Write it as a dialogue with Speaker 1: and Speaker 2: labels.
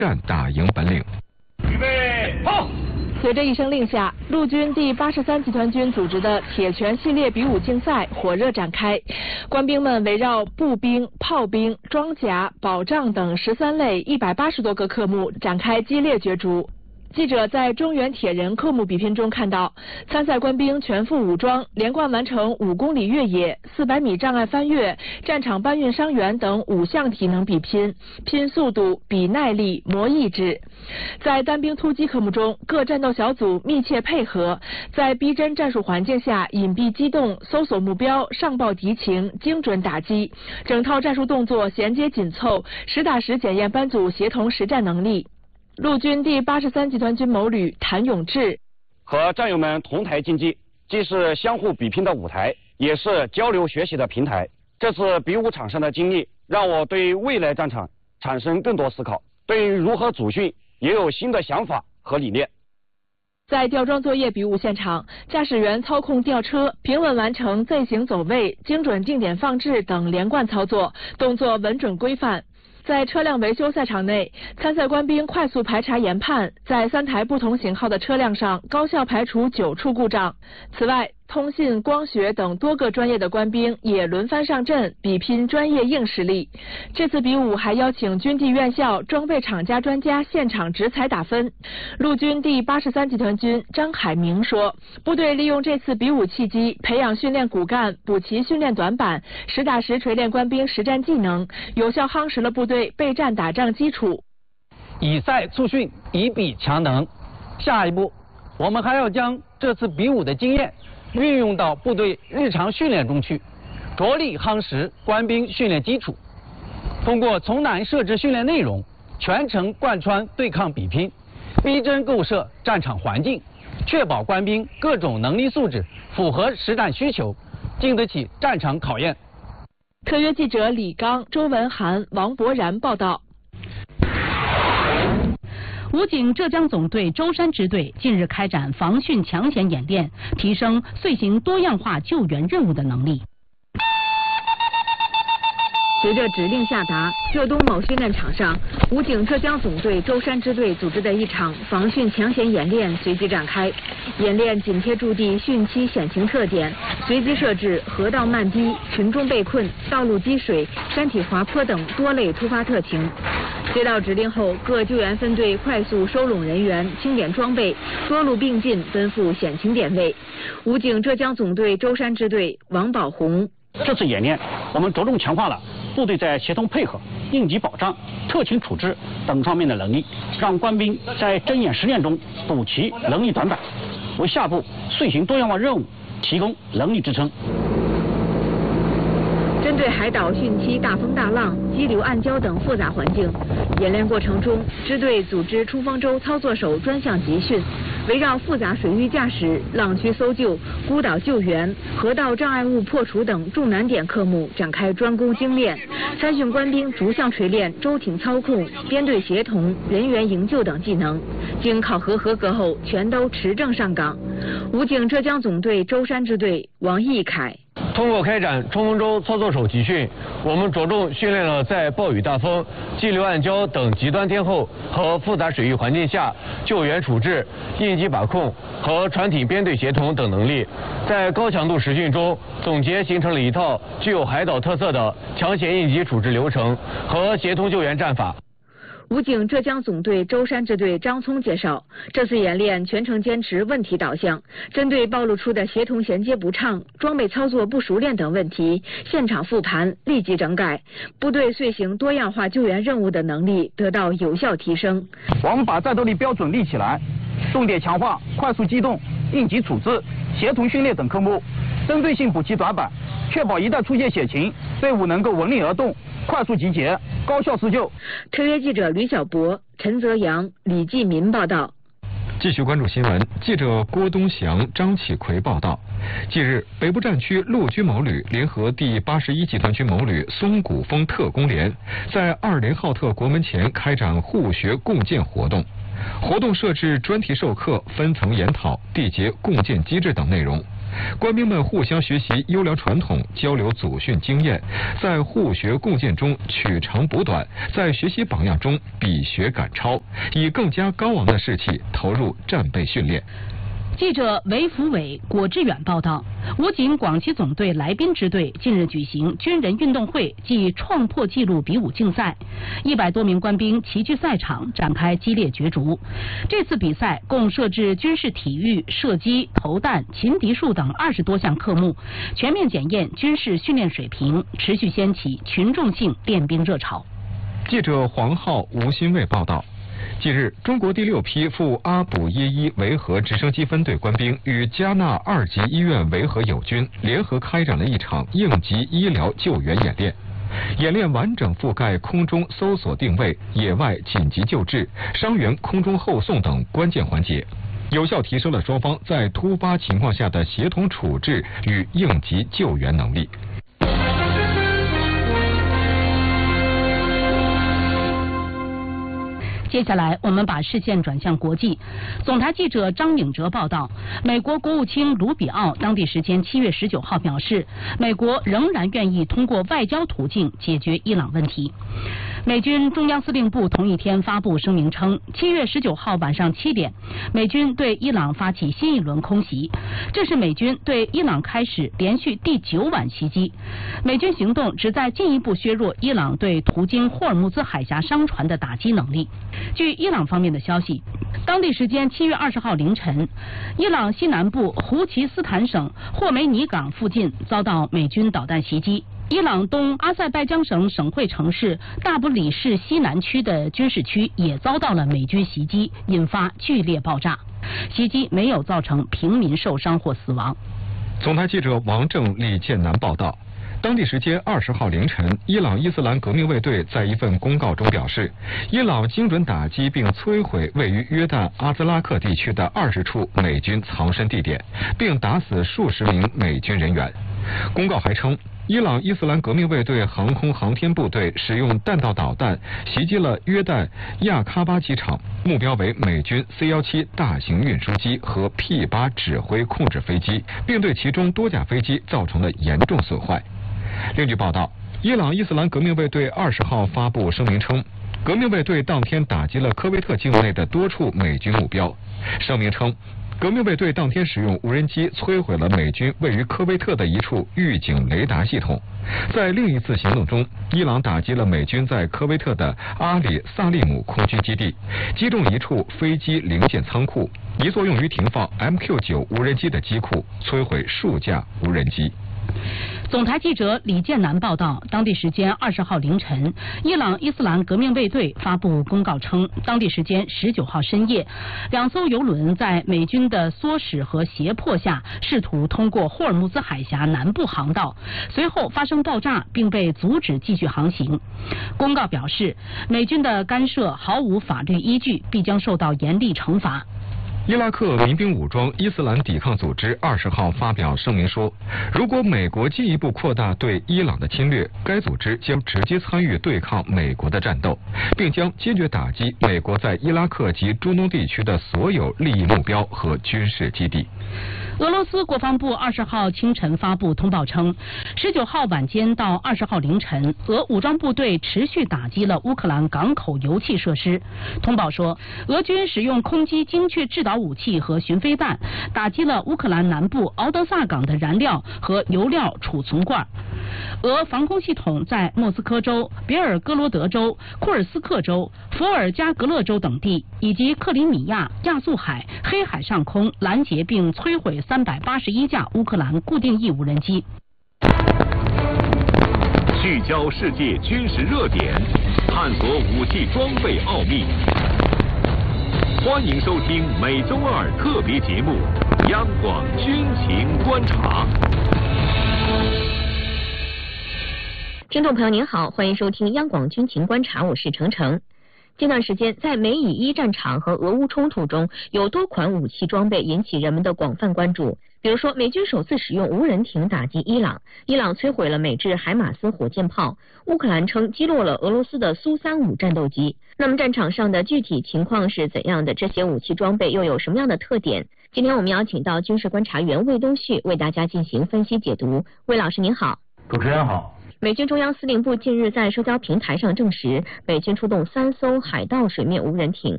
Speaker 1: 战打赢本领。
Speaker 2: 预备，好！
Speaker 3: 随着一声令下，陆军第83集团军组织的铁拳系列比武竞赛火热展开。官兵们围绕步兵、炮兵、装甲、保障等13类180多个科目展开激烈角逐。记者在中原铁人科目比拼中看到，参赛官兵全副武装，连贯完成5公里越野、400米障碍翻越、战场搬运伤员等5项体能比拼，拼速度、比耐力、磨意志。在单兵突击科目中，各战斗小组密切配合，在逼真战术环境下隐蔽机动、搜索目标、上报敌情、精准打击，整套战术动作衔接紧凑，实打实检验班组协同实战能力。陆军第83集团军某旅谭永志
Speaker 4: 和战友们同台竞技，既是相互比拼的舞台，也是交流学习的平台。这次比武场上的经历，让我对未来战场产生更多思考，对于如何组训也有新的想法和理念。
Speaker 3: 在吊装作业比武现场，驾驶员操控吊车，平稳完成 Z 型走位、精准定点放置等连贯操作，动作稳准规范。在车辆维修赛场内，参赛官兵快速排查研判，在3台不同型号的车辆上高效排除9处故障。此外，通信、光学等多个专业的官兵也轮番上阵，比拼专业硬实力。这次比武还邀请军地院校、装备厂家专家现场直采打分。陆军第83集团军张海明说，部队利用这次比武契机，培养训练骨干，补齐训练短板，实打实锤炼官兵实战技能，有效夯实了部队备战打仗基础。
Speaker 5: 以赛促训，以比强能。下一步，我们还要将这次比武的经验运用到部队日常训练中去，着力夯实官兵训练基础。通过从难设置训练内容，全程贯穿对抗比拼，逼真构设战场环境，确保官兵各种能力素质符合实战需求，经得起战场考验。
Speaker 3: 特约记者李刚、周文涵、王博然报道。
Speaker 6: 武警浙江总队舟山支队近日开展防汛抢险演练，提升遂行多样化救援任务的能力。
Speaker 3: 随着指令下达，浙东某训练场上，武警浙江总队舟山支队组织的一场防汛抢险演练随即展开。演练紧贴驻地汛期险情特点，随机设置河道漫堤、群众被困、道路积水、山体滑坡等多类突发特情。接到指令后，各救援分队快速收拢人员、清点装备，多路并进奔赴险情点位。武警浙江总队舟山支队王宝红。
Speaker 4: 这次演练，我们着重强化了部队在协同配合、应急保障、特情处置等方面的能力，让官兵在睁眼实练中补齐能力短板，为下步遂行多样化任务提供能力支撑。
Speaker 3: 针对海岛汛期大风大浪、激流暗礁等复杂环境，演练过程中，支队组织冲锋舟操作手专项集训，围绕复杂水域驾驶、浪区搜救、孤岛救援、河道障碍物破除等重难点科目展开专攻精练。参训官兵逐项锤炼舟艇操控、编队协同、人员营救等技能，经考核合格后，全都持证上岗。武警浙江总队舟山支队王义凯。
Speaker 7: 通过开展冲锋舟操作手集训，我们着重训练了在暴雨大风、激流暗礁等极端天候和复杂水域环境下救援处置、应急把控和船艇编队协同等能力。在高强度实训中，总结形成了一套具有海岛特色的抢险应急处置流程和协同救援战法。
Speaker 3: 武警浙江总队舟山支队张聪介绍，这次演练全程坚持问题导向，针对暴露出的协同衔接不畅、装备操作不熟练等问题，现场复盘，立即整改，部队遂行多样化救援任务的能力得到有效提升。
Speaker 8: 我们把战斗力标准立起来，重点强化快速机动、应急处置、协同训练等科目，针对性补齐短板，确保一旦出现险情，队伍能够闻令而动，快速集结，高效施救。
Speaker 3: 特约记者吕小博、陈泽阳、李继民报道。
Speaker 1: 继续关注新闻，记者郭东祥、张启奎报道。近日，北部战区陆军某旅联合第81集团军某旅松骨峰特工连，在20号特国门前开展互学共建活动。活动设置专题授课、分层研讨、缔结共建机制等内容。 官兵们互相学习优良传统，交流祖训经验，在互学共建中取长补短，在学习榜样中比学赶超，以更加高昂的士气投入战备训练。
Speaker 6: 记者韦福伟、果志远报道，武警广西总队来宾支队近日举行军人运动会暨创破纪录比武竞赛，100多名官兵齐聚赛场，展开激烈角逐。这次比赛共设置军事体育、射击、投弹、擒敌术等20多项科目，全面检验军事训练水平，持续掀起群众性练兵热潮。
Speaker 1: 记者黄浩、吴新卫报道。近日，中国第6批赴阿卜耶伊维和直升机分队官兵与加纳2级医院维和友军联合开展了一场应急医疗救援演练。演练完整覆盖空中搜索定位、野外紧急救治、伤员空中后送等关键环节，有效提升了双方在突发情况下的协同处置与应急救援能力。
Speaker 6: 接下来，我们把视线转向国际。总台记者张颖哲报道，美国国务卿卢比奥当地时间7月19号表示，美国仍然愿意通过外交途径解决伊朗问题。美军中央司令部同一天发布声明称，7月19号晚上7点，美军对伊朗发起新一轮空袭，这是美军对伊朗开始连续第9晚袭击。美军行动旨在进一步削弱伊朗对途经霍尔木兹海峡商船的打击能力。据伊朗方面的消息，当地时间7月20号凌晨，伊朗西南部胡齐斯坦省霍梅尼港附近遭到美军导弹袭击。伊朗东阿塞拜疆省省会城市大不里士西南区的军事区也遭到了美军袭击，引发剧烈爆炸。袭击没有造成平民受伤或死亡。
Speaker 1: 总台记者王正、李建南报道。当地时间20号凌晨，伊朗伊斯兰革命卫队在一份公告中表示，伊朗精准打击并摧毁位于约旦阿兹拉克地区的20处美军藏身地点，并打死数十名美军人员。公告还称，伊朗伊斯兰革命卫队航空航天部队使用弹道导弹袭击了约旦亚喀巴机场，目标为美军C-17大型运输机和 P-8指挥控制飞机，并对其中多架飞机造成了严重损坏。另据报道，伊朗伊斯兰革命卫队20号发布声明称，革命卫队当天打击了科威特境内的多处美军目标。声明称，革命卫队当天使用无人机摧毁了美军位于科威特的一处预警雷达系统。在另一次行动中，伊朗打击了美军在科威特的阿里萨利姆空军基地，击中一处飞机零件仓库，一座用于停放 MQ-9无人机的机库，摧毁数架无人机。
Speaker 6: 总台记者李建南报道，当地时间20号凌晨，伊朗伊斯兰革命卫队发布公告称，当地时间19号深夜，2艘油轮在美军的唆使和胁迫下，试图通过霍尔木兹海峡南部航道，随后发生爆炸，并被阻止继续航行。公告表示，美军的干涉毫无法律依据，必将受到严厉惩罚。
Speaker 1: 伊拉克民兵武装伊斯兰抵抗组织20号发表声明说，如果美国进一步扩大对伊朗的侵略，该组织将直接参与对抗美国的战斗，并将坚决打击美国在伊拉克及中东地区的所有利益目标和军事基地。
Speaker 6: 俄罗斯国防部20号清晨发布通报称，19号晚间到20号凌晨，俄武装部队持续打击了乌克兰港口油气设施。通报说，俄军使用空击精确制导武器和巡飞弹，打击了乌克兰南部敖德萨港的燃料和油料储存罐。俄防空系统在莫斯科州、别尔哥罗德州、库尔斯克州、伏尔加格勒州等地，以及克里米亚、亚速海、黑海上空拦截并摧毁381架乌克兰固定翼无人机。
Speaker 2: 聚焦世界军事热点，探索武器装备奥秘。欢迎收听每周2特别节目《央广军情观察》。
Speaker 9: 听众朋友您好，欢迎收听央广军情观察，我是程程。近段时间，在美以伊战场和俄乌冲突中，有多款武器装备引起人们的广泛关注。比如说，美军首次使用无人艇打击伊朗，伊朗摧毁了美制海马斯火箭炮，乌克兰称击落了俄罗斯的苏35战斗机。那么战场上的具体情况是怎样的？这些武器装备又有什么样的特点？ 今天我们邀请到军事观察员魏东旭为大家进行分析解读。魏老师您好。
Speaker 10: 主持人好。
Speaker 9: 美军中央司令部近日在社交平台上证实，美军出动3艘海盗水面无人艇